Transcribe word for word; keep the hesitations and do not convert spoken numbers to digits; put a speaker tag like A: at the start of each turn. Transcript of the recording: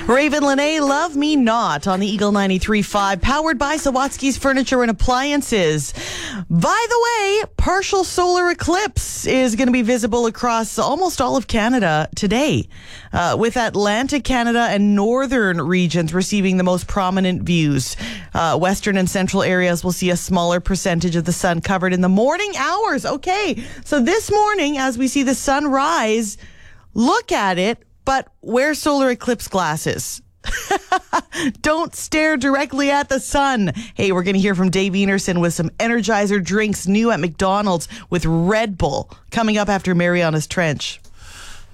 A: Raven Lene, Love Me Not on the Eagle ninety-three point five, powered by Sawatsky's Furniture and Appliances. By the way, partial solar eclipse is going to be visible across almost all of Canada today, uh, with Atlantic Canada and northern regions receiving the most prominent views. Uh, western and central areas will see a smaller percentage of the sun covered in the morning hours. Okay, so this morning, as we see the sun rise, look at it, but wear solar eclipse glasses. Don't stare directly at the sun. Hey, we're going to hear from Dave Enerson with some Energizer drinks new at McDonald's with Red Bull coming up after Mariana's Trench.